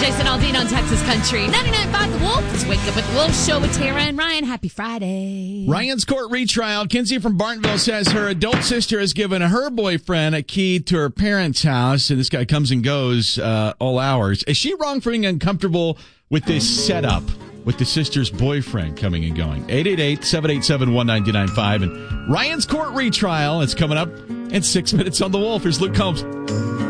Jason Aldean on Texas Country 99.5 The Wolf. It's Wake Up with the Wolf Show with Tara and Ryan. Happy Friday. Ryan's court retrial. Kinsey from Bartonville says her adult sister has given her boyfriend a key to her parents' house, and this guy comes and goes all hours. Is she wrong for being uncomfortable with this setup with the sister's boyfriend coming and going? 888-787-1995. And Ryan's court retrial is coming up in 6 minutes on The Wolf. Here's Luke Combs.